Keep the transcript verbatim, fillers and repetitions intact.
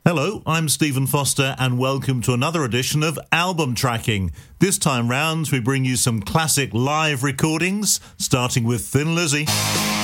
Hello, I'm Stephen Foster and welcome to another edition of Album Tracking. This time round we bring you some classic live recordings, starting with Thin Lizzy.